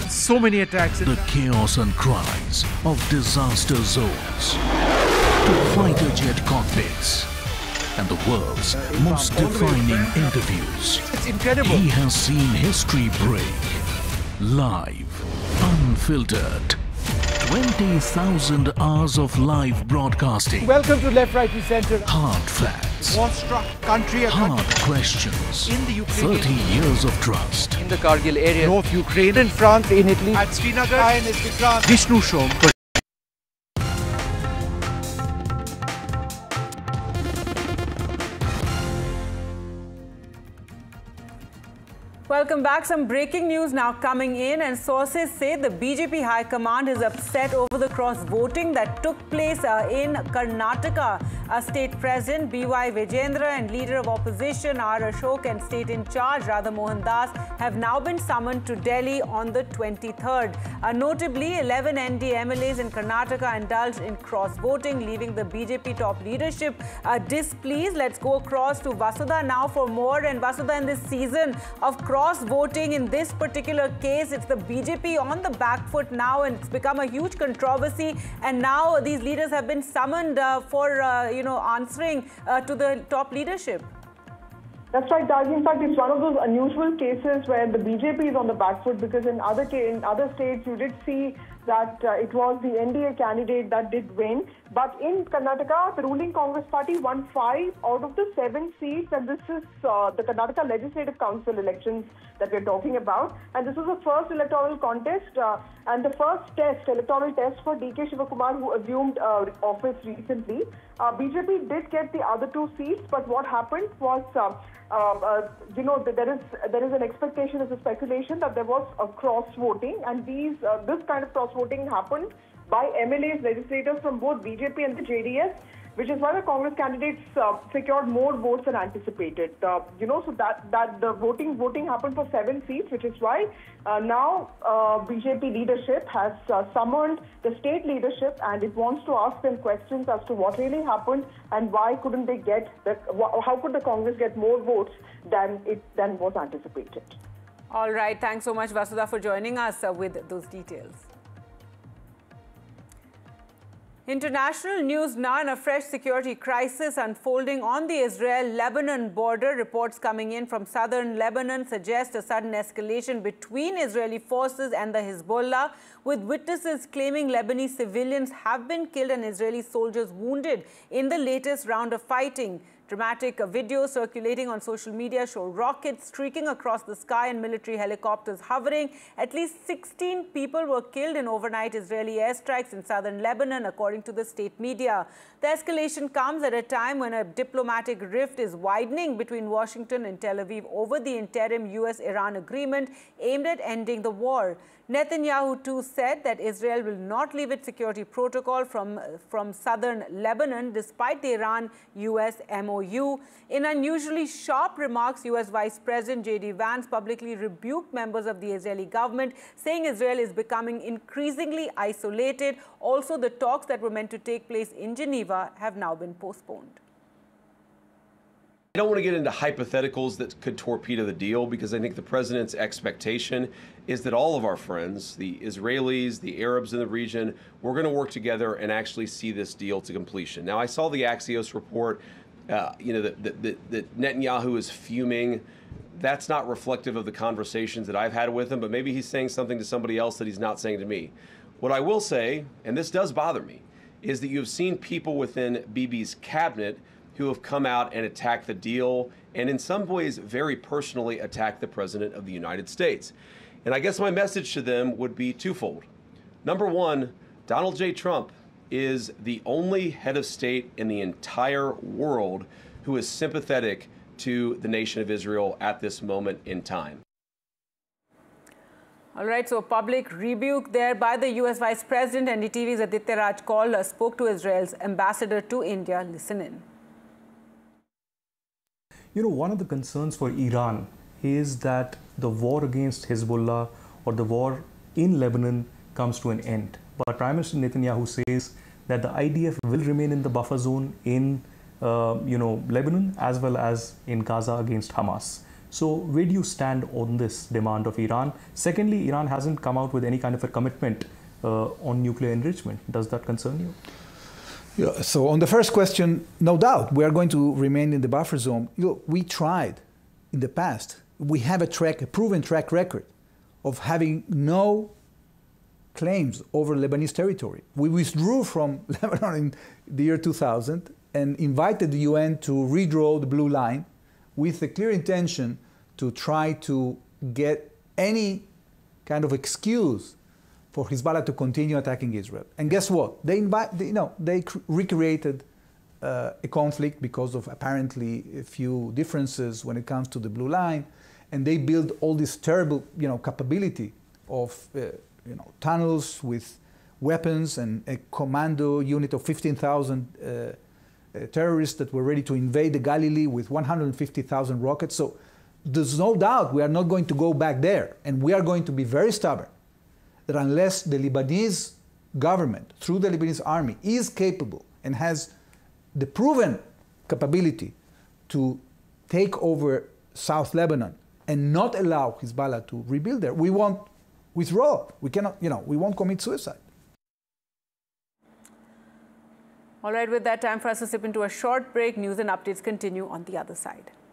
So many attacks. The chaos and cries of disaster zones to fighter jet cockpits and the world's most defining interviews. It's incredible. He has seen history break. Live, unfiltered. 20,000 hours of live broadcasting. Welcome to Left, Right, Centre. Hard facts. War-struck country. Hard questions. In the Ukraine. 30 years of trust. In the Kargil area. North Ukraine. In France, in Italy. At Srinagar. Vishnu Shom. Welcome back. Some breaking news now coming in, and sources say the BJP High Command is upset over the cross-voting that took place in Karnataka. State President B.Y. Vijayendra and Leader of Opposition R. Ashok and State in Charge Radha Mohan Das have now been summoned to Delhi on the 23rd. Notably, 11 ND MLAs in Karnataka indulged in cross-voting, leaving the BJP top leadership displeased. Let's go across to Vasudha now for more. And Vasudha, in this season of cross-voting, in this particular case, it's the BJP on the back foot now, and it's become a huge controversy. And now these leaders have been summoned for, answering to the top leadership. That's right, Dargi. In fact, it's one of those unusual cases where the BJP is on the back foot, because in other states you did see that it was the NDA candidate that did win. But in Karnataka, the ruling Congress party won 5 out of the 7 seats, and this is the Karnataka Legislative Council elections that we're talking about. And this was the first electoral contest and the first electoral test for D.K. Shivakumar, who assumed office recently. BJP did get the other 2 seats, but what happened was, there is an expectation, there's a speculation that there was a cross-voting, and this kind of cross-voting happened by MLAs, legislators from both BJP and the JDS, which is why the Congress candidates secured more votes than anticipated. So that the voting happened for 7 seats, which is why now BJP leadership has summoned the state leadership, and it wants to ask them questions as to what really happened and why couldn't they get how could the Congress get more votes than was anticipated. All right, thanks so much, Vasudha, for joining us with those details. International news now, and a fresh security crisis unfolding on the Israel-Lebanon border. Reports coming in from southern Lebanon suggest a sudden escalation between Israeli forces and the Hezbollah, with witnesses claiming Lebanese civilians have been killed and Israeli soldiers wounded in the latest round of fighting. Dramatic videos circulating on social media show rockets streaking across the sky and military helicopters hovering. At least 16 people were killed in overnight Israeli airstrikes in southern Lebanon, according to the state media. The escalation comes at a time when a diplomatic rift is widening between Washington and Tel Aviv over the interim US-Iran agreement aimed at ending the war. Netanyahu too said that Israel will not leave its security protocol from southern Lebanon despite the Iran-US MOU. In unusually sharp remarks, US Vice President J.D. Vance publicly rebuked members of the Israeli government, saying Israel is becoming increasingly isolated. Also, the talks that were meant to take place in Geneva have now been postponed. I don't want to get into hypotheticals that could torpedo the deal, because I think the president's expectation is that all of our friends, the Israelis, the Arabs in the region, we're going to work together and actually see this deal to completion. Now, I saw the Axios report, that Netanyahu is fuming. That's not reflective of the conversations that I've had with him, but maybe he's saying something to somebody else that he's not saying to me. What I will say, and this does bother me, is that you've seen people within Bibi's cabinet who have come out and attacked the deal, and in some ways very personally attacked the President of the United States. And I guess my message to them would be twofold. Number one, Donald J. Trump is the only head of state in the entire world who is sympathetic to the nation of Israel at this moment in time. All right, so a public rebuke there by the US Vice President. NDTV's Aditya Raj Kaul spoke to Israel's ambassador to India. Listen in. One of the concerns for Iran is that the war against Hezbollah or the war in Lebanon comes to an end. But Prime Minister Netanyahu says that the IDF will remain in the buffer zone in Lebanon as well as in Gaza against Hamas. So where do you stand on this demand of Iran? Secondly, Iran hasn't come out with any kind of a commitment on nuclear enrichment. Does that concern you? Yeah, so on the first question, no doubt, we are going to remain in the buffer zone. We tried in the past. We have a proven track record of having no claims over Lebanese territory. We withdrew from Lebanon in the year 2000 and invited the UN to redraw the blue line with a clear intention to try to get any kind of excuse for Hezbollah to continue attacking Israel. And guess what? They recreated a conflict because of apparently a few differences when it comes to the blue line, and they built all this terrible, capability of, tunnels with weapons and a commando unit of 15,000 terrorists that were ready to invade the Galilee with 150,000 rockets. So there's no doubt we are not going to go back there, and we are going to be very stubborn that unless the Lebanese government, through the Lebanese army, is capable and has the proven capability to take over South Lebanon and not allow Hezbollah to rebuild there, we won't withdraw. We cannot, we won't commit suicide. All right, with that, time for us to slip into a short break. News and updates continue on the other side.